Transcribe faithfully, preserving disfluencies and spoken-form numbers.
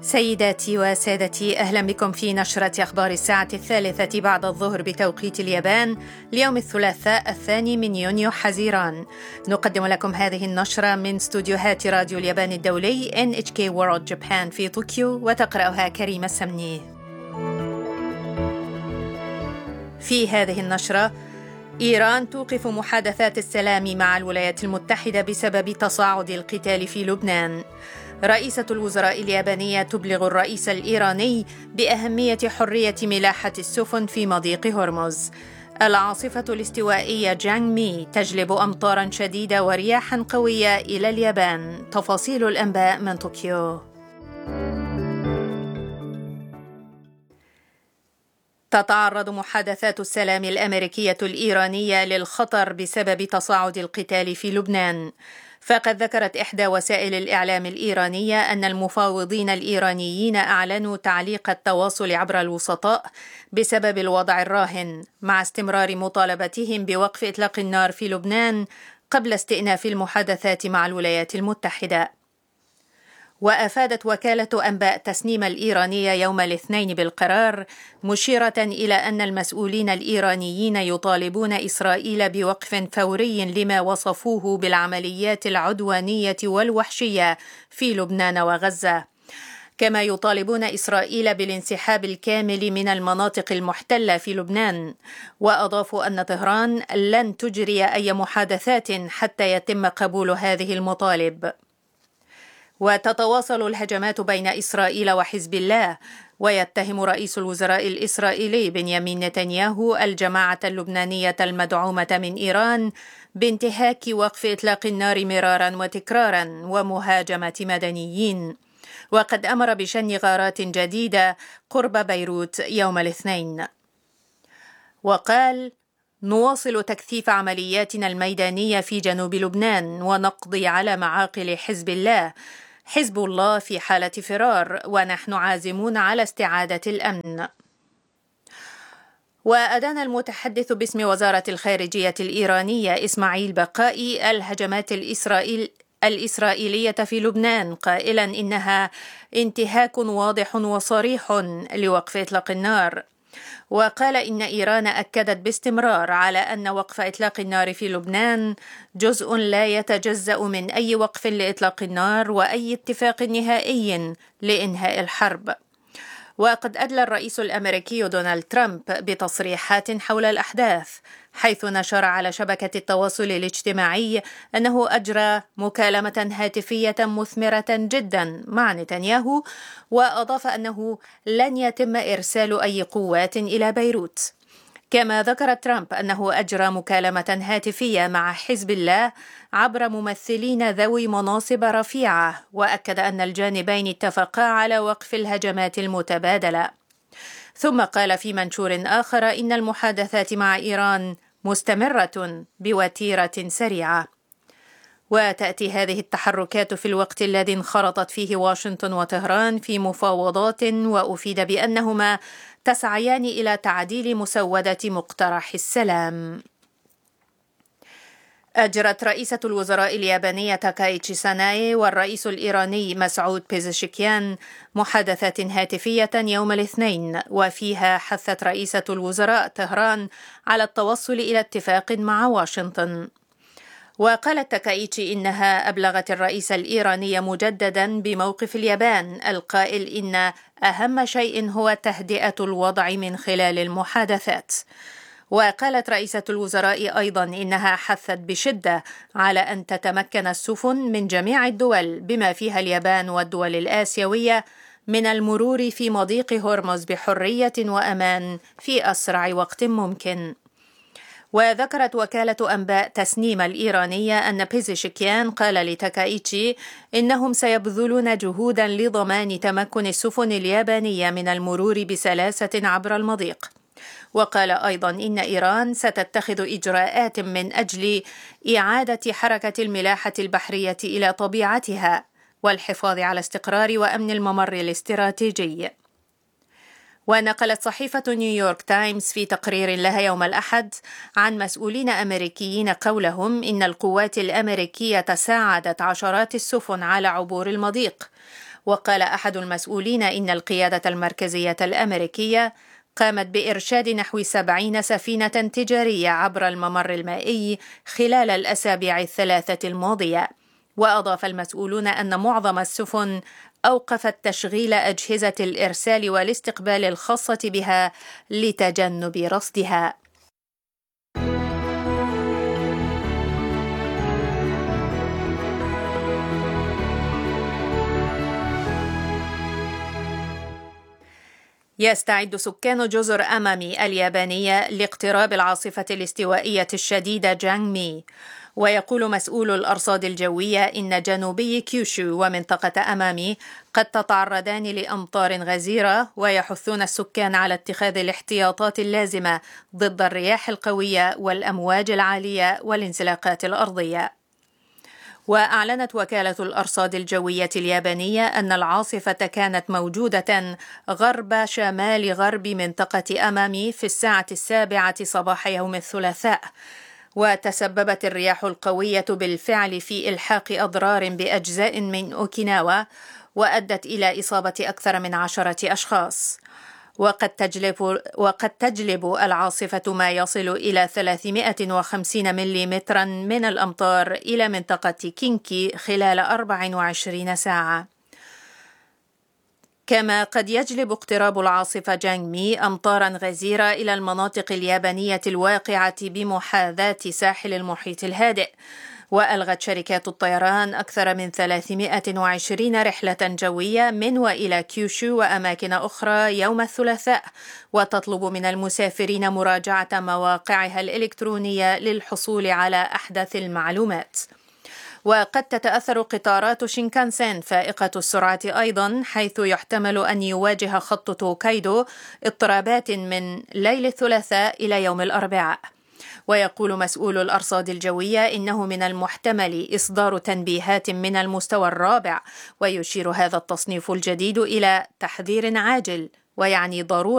سيداتي وسادتي، أهلا بكم في نشرة أخبار الساعة الثالثة بعد الظهر بتوقيت اليابان ليوم الثلاثاء الثاني من يونيو حزيران. نقدم لكم هذه النشرة من استوديوهات راديو اليابان الدولي إن إتش كي World Japan في طوكيو، وتقرأها كريمة سمني. في هذه النشرة: إيران توقف محادثات السلام مع الولايات المتحدة بسبب تصاعد القتال في لبنان. رئيسة الوزراء اليابانية تبلغ الرئيس الإيراني بأهمية حرية ملاحة السفن في مضيق هرمز. العاصفة الاستوائية جانغ مي تجلب أمطاراً شديدة ورياحاً قوية إلى اليابان. تفاصيل الأنباء من طوكيو. تتعرض محادثات السلام الأمريكية الإيرانية للخطر بسبب تصاعد القتال في لبنان. فقد ذكرت إحدى وسائل الإعلام الإيرانية أن المفاوضين الإيرانيين أعلنوا تعليق التواصل عبر الوسطاء بسبب الوضع الراهن، مع استمرار مطالبتهم بوقف إطلاق النار في لبنان قبل استئناف المحادثات مع الولايات المتحدة. وأفادت وكالة أنباء تسنيم الإيرانية يوم الاثنين بالقرار، مشيرة إلى أن المسؤولين الإيرانيين يطالبون إسرائيل بوقف فوري لما وصفوه بالعمليات العدوانية والوحشية في لبنان وغزة، كما يطالبون إسرائيل بالانسحاب الكامل من المناطق المحتلة في لبنان. وأضافوا أن طهران لن تجري أي محادثات حتى يتم قبول هذه المطالب. وتتواصل الهجمات بين إسرائيل وحزب الله، ويتهم رئيس الوزراء الإسرائيلي بنيامين نتنياهو الجماعة اللبنانية المدعومة من إيران بانتهاك وقف إطلاق النار مرارا وتكرارا ومهاجمة مدنيين، وقد أمر بشن غارات جديدة قرب بيروت يوم الاثنين. وقال: نواصل تكثيف عملياتنا الميدانية في جنوب لبنان ونقضي على معاقل حزب الله. حزب الله في حالة فرار، ونحن عازمون على استعادة الأمن. وأدان المتحدث باسم وزارة الخارجية الإيرانية إسماعيل بقائي الهجمات الإسرائيل الإسرائيلية في لبنان، قائلا إنها انتهاك واضح وصريح لوقف إطلاق النار. وقال إن إيران أكدت باستمرار على أن وقف إطلاق النار في لبنان جزء لا يتجزأ من أي وقف لإطلاق النار وأي اتفاق نهائي لإنهاء الحرب. وقد أدلى الرئيس الأمريكي دونالد ترامب بتصريحات حول الأحداث، حيث نشر على شبكة التواصل الاجتماعي أنه أجرى مكالمة هاتفية مثمرة جدا مع نتنياهو، وأضاف أنه لن يتم إرسال أي قوات إلى بيروت. كما ذكر ترامب أنه أجرى مكالمة هاتفية مع حزب الله عبر ممثلين ذوي مناصب رفيعة، وأكد أن الجانبين اتفقا على وقف الهجمات المتبادلة. ثم قال في منشور آخر إن المحادثات مع إيران مستمرة بوتيرة سريعة. وتأتي هذه التحركات في الوقت الذي انخرطت فيه واشنطن وطهران في مفاوضات، وأفيد بأنهما تسعيان إلى تعديل مسودة مقترح السلام. أجرت رئيسة الوزراء اليابانية تاكايتشي ساناي والرئيس الإيراني مسعود بيزشكيان محادثات هاتفية يوم الاثنين، وفيها حثت رئيسة الوزراء طهران على التوصل إلى اتفاق مع واشنطن. وقالت تاكايتشي إنها أبلغت الرئيس الإيراني مجددا بموقف اليابان، القائل إن أهم شيء هو تهدئة الوضع من خلال المحادثات. وقالت رئيسة الوزراء أيضا إنها حثت بشدة على أن تتمكن السفن من جميع الدول بما فيها اليابان والدول الآسيوية من المرور في مضيق هرمز بحرية وأمان في أسرع وقت ممكن. وذكرت وكالة أنباء تسنيم الإيرانية أن بيزشكيان قال لتاكايتشي إنهم سيبذلون جهودا لضمان تمكن السفن اليابانية من المرور بسلاسة عبر المضيق. وقال أيضا إن إيران ستتخذ إجراءات من أجل إعادة حركة الملاحة البحرية إلى طبيعتها والحفاظ على استقرار وأمن الممر الاستراتيجي. ونقلت صحيفة نيويورك تايمز في تقرير لها يوم الأحد عن مسؤولين أمريكيين قولهم إن القوات الأمريكية ساعدت عشرات السفن على عبور المضيق، وقال أحد المسؤولين إن القيادة المركزية الأمريكية قامت بإرشاد نحو سبعين سفينة تجارية عبر الممر المائي خلال الأسابيع الثلاثة الماضية. وأضاف المسؤولون أن معظم السفن أوقفت تشغيل أجهزة الإرسال والاستقبال الخاصة بها لتجنب رصدها. يستعد سكان جزر أمامي اليابانية لاقتراب العاصفة الاستوائية الشديدة جانغ مي. ويقول مسؤول الأرصاد الجوية إن جنوبي كيوشو ومنطقة أمامي قد تتعرضان لأمطار غزيرة، ويحثون السكان على اتخاذ الاحتياطات اللازمة ضد الرياح القوية والأمواج العالية والانزلاقات الأرضية. وأعلنت وكالة الأرصاد الجوية اليابانية أن العاصفة كانت موجودة غرب شمال غرب منطقة أمامي في الساعة السابعة صباح يوم الثلاثاء، وتسببت الرياح القوية بالفعل في إلحاق أضرار بأجزاء من أوكيناوا، وأدت إلى إصابة أكثر من عشرة أشخاص. وقد تجلب, وقد تجلب العاصفة ما يصل إلى ثلاثمائة وخمسين مليمترا من الأمطار إلى منطقة كينكي خلال أربع وعشرين ساعة. كما قد يجلب اقتراب العاصفة جانغ مي أمطارا غزيرة إلى المناطق اليابانية الواقعة بمحاذاة ساحل المحيط الهادئ. وألغت شركات الطيران أكثر من ثلاثمائة وعشرين رحلة جوية من وإلى كيوشو وأماكن أخرى يوم الثلاثاء، وتطلب من المسافرين مراجعة مواقعها الإلكترونية للحصول على أحدث المعلومات. وقد تتأثر قطارات شينكانسين فائقة السرعة أيضا، حيث يحتمل أن يواجه خط توكايدو اضطرابات من ليل الثلاثاء إلى يوم الأربعاء. ويقول مسؤول الأرصاد الجوية إنه من المحتمل إصدار تنبيهات من المستوى الرابع، ويشير هذا التصنيف الجديد إلى تحذير عاجل، ويعني ضرورة